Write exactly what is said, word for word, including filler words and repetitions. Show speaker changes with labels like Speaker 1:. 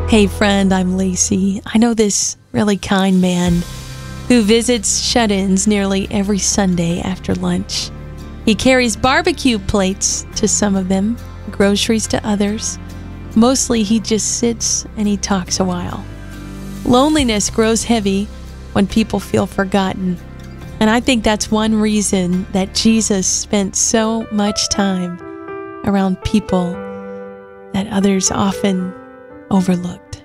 Speaker 1: Hey friend, I'm Lacey. I know this really kind man who visits shut-ins nearly every Sunday after lunch. He carries barbecue plates to some of them, groceries to others. Mostly he just sits and he talks a while. Loneliness grows heavy when people feel forgotten. And I think that's one reason that Jesus spent so much time around people that others often overlooked.